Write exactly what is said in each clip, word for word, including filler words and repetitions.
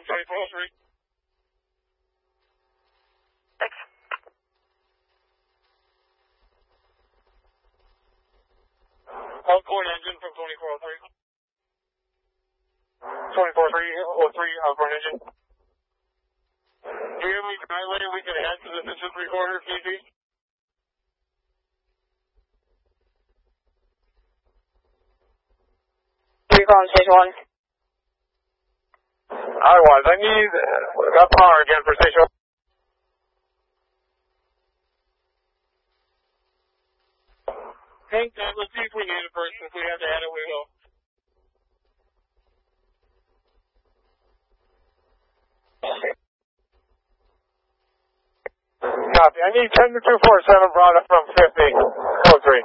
twenty-four oh three. Thanks. Outgoing engine from twenty-four oh three. twenty-four oh three, outgoing engine. Do you have any drive lane we can add to the distance recorder if need be? You're calling station one. I was. I need uh, got power again for station one. Hank, uh, let's see if we need it first. If we have to add it, we will. Copy. I need ten to two four seven brought up from fifty oh three.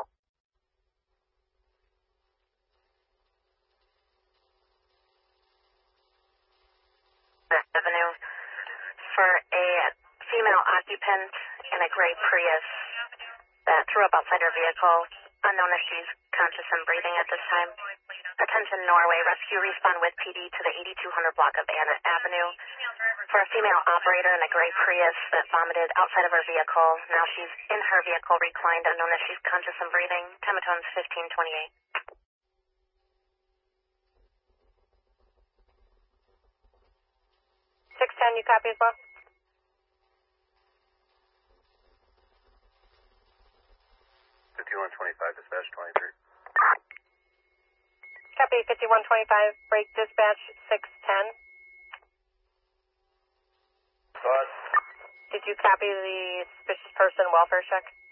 Avenue for a female occupant in a gray Prius that threw up outside her vehicle, unknown if she's conscious and breathing at this time. Attention Norway, rescue respond with P D to the eighty-two hundred block of Anna Avenue for a female operator in a gray Prius that vomited outside of her vehicle. Now she's in her vehicle reclined, unknown if she's conscious and breathing. Tematones fifteen twenty-eight. six ten, you copy as well? fifty-one twenty-five, dispatch twenty-three. Copy, fifty-one twenty-five, break dispatch six ten. Bus. Did you copy the suspicious person welfare check?